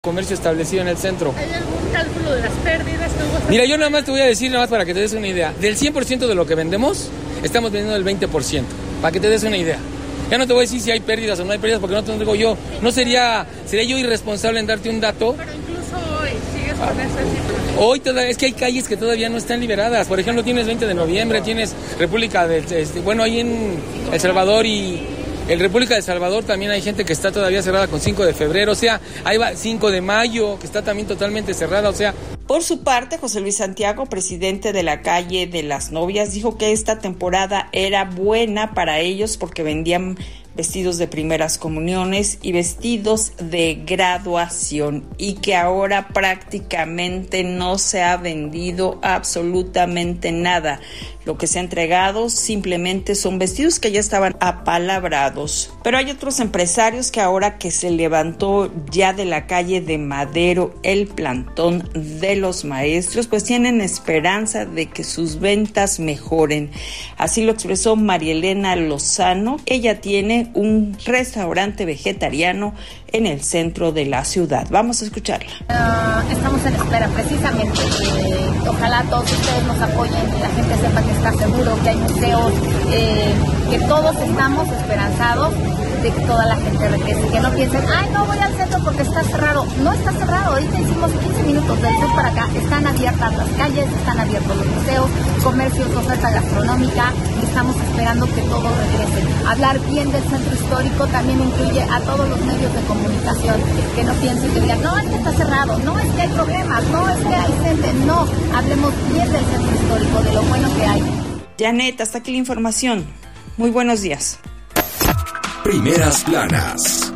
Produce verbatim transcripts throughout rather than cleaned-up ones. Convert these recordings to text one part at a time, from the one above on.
comercio establecido en el centro. ¿Hay algún cálculo de las pérdidas que hubo? Mira, yo nada más te voy a decir, nada más para que te des una idea. Del cien por ciento de lo que vendemos, estamos vendiendo el veinte por ciento, para que te des una idea. Ya no te voy a decir si hay pérdidas o no hay pérdidas, porque no te lo digo yo. No sería, sería yo irresponsable en darte un dato. Pero incluso hoy sigues con esa cifra. Hoy toda, es que hay calles que todavía no están liberadas. Por ejemplo, tienes veinte de noviembre, tienes República del... Este, bueno, ahí en El Salvador y... En República de El Salvador también hay gente que está todavía cerrada con cinco de febrero, o sea, ahí va cinco de mayo, que está también totalmente cerrada, o sea... Por su parte, José Luis Santiago, presidente de la calle de las novias, dijo que esta temporada era buena para ellos porque vendían vestidos de primeras comuniones y vestidos de graduación, y que ahora prácticamente no se ha vendido absolutamente nada. Lo que se ha entregado simplemente son vestidos que ya estaban apalabrados. Pero hay otros empresarios que ahora que se levantó ya de la calle de Madero el plantón de los maestros, pues tienen esperanza de que sus ventas mejoren. Así lo expresó María Elena Lozano. Ella tiene un restaurante vegetariano en el centro de la ciudad. Vamos a escucharla. Uh, estamos en espera precisamente. Eh, ojalá todos ustedes nos apoyen, que la gente sepa que está seguro, que hay museos, eh, que todos estamos esperanzados de que toda la gente regrese, que no piensen, ay, no voy al centro porque está cerrado. No está cerrado, ahorita hicimos quince minutos del sur para acá, están abiertas las calles, están abiertos los museos, comercios, oferta gastronómica, y estamos esperando que todo regrese. Hablar bien del centro histórico también incluye a todos los medios de comunicación, que no piensen que digan, no, es que está cerrado, no, es que hay problemas, no, es que hay gente, no, hablemos bien del centro histórico, de lo bueno que hay. Janet, hasta aquí la información. Muy buenos días. Primeras planas.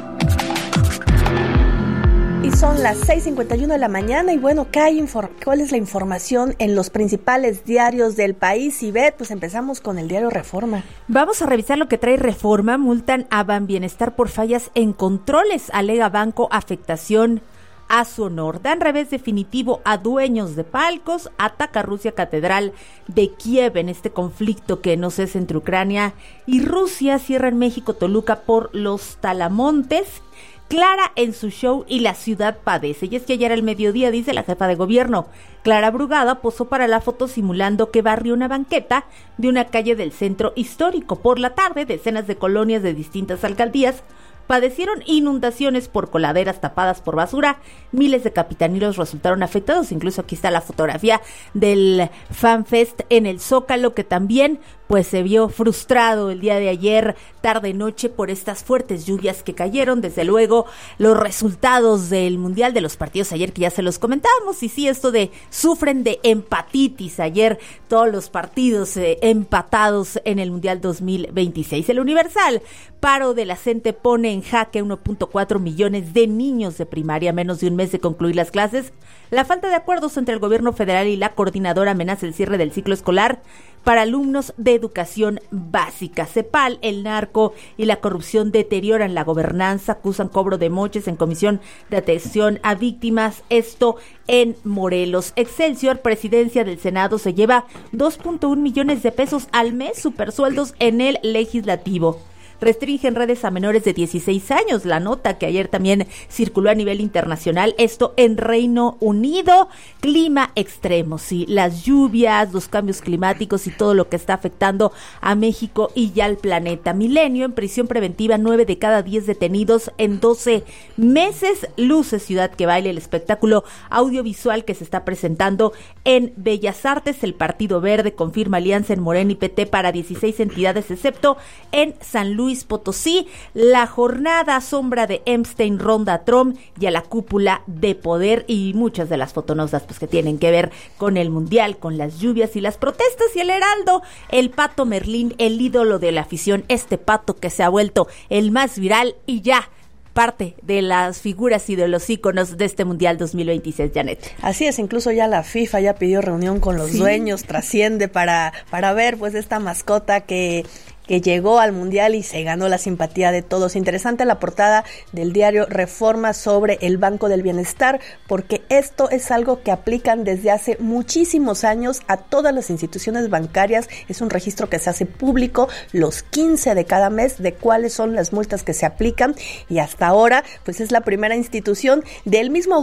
Y son las seis cincuenta y uno de la mañana y bueno, ¿qué hay infor- ¿cuál es la información en los principales diarios del país? Y Ivette, pues empezamos con el diario Reforma. Vamos a revisar lo que trae Reforma. Multan a Banbienestar por fallas en controles, alega banco afectación a su honor. Dan revés definitivo a dueños de palcos, ataca Rusia Catedral de Kiev en este conflicto que no cesa entre Ucrania y Rusia. Cierra en México Toluca por los talamontes. Clara en su show y la ciudad padece. Y es que ayer al mediodía, dice la jefa de gobierno, Clara Brugada, posó para la foto simulando que barrió una banqueta de una calle del centro histórico. Por la tarde, decenas de colonias de distintas alcaldías padecieron inundaciones por coladeras tapadas por basura. Miles de capitaninos resultaron afectados. Incluso aquí está la fotografía del FanFest en el Zócalo, que también pues se vio frustrado el día de ayer, tarde noche, por estas fuertes lluvias que cayeron. Desde luego, los resultados del Mundial de los partidos ayer, que ya se los comentábamos, y sí, esto de sufren de empatitis. Ayer todos los partidos eh, empatados en el Mundial dos mil veintiséis. El Universal, paro de la CENTE pone en jaque uno punto cuatro millones de niños de primaria a menos de un mes de concluir las clases. La falta de acuerdos entre el gobierno federal y la coordinadora amenaza el cierre del ciclo escolar para alumnos de educación básica. CEPAL, el narco y la corrupción deterioran la gobernanza, acusan cobro de moches en comisión de atención a víctimas, esto en Morelos. Excelsior, presidencia del Senado, se lleva dos punto uno millones de pesos al mes, supersueldos en el legislativo. Restringen redes a menores de dieciséis años, la nota que ayer también circuló a nivel internacional, esto en Reino Unido. Clima extremo, sí, las lluvias, los cambios climáticos y todo lo que está afectando a México y ya al planeta. Milenio, en prisión preventiva, nueve de cada diez detenidos en doce meses. Luces Ciudad que Baile, el espectáculo audiovisual que se está presentando en Bellas Artes. El Partido Verde confirma alianza en Morena y P T para dieciséis entidades, excepto en San Luis Luis Potosí. La jornada sombra de Epstein ronda a Trump y a la cúpula de poder, y muchas de las fotonotas pues que tienen que ver con el mundial, con las lluvias y las protestas. Y el Heraldo, el Pato Merlín, el ídolo de la afición, este pato que se ha vuelto el más viral y ya parte de las figuras y de los íconos de este Mundial dos mil veintiséis, Janet. Así es, incluso ya la FIFA ya pidió reunión con los ¿Sí? dueños, trasciende para para ver pues esta mascota que que llegó al Mundial y se ganó la simpatía de todos. Interesante la portada del diario Reforma sobre el Banco del Bienestar, porque esto es algo que aplican desde hace muchísimos años a todas las instituciones bancarias. Es un registro que se hace público los quince de cada mes de cuáles son las multas que se aplican, y hasta ahora pues es la primera institución del mismo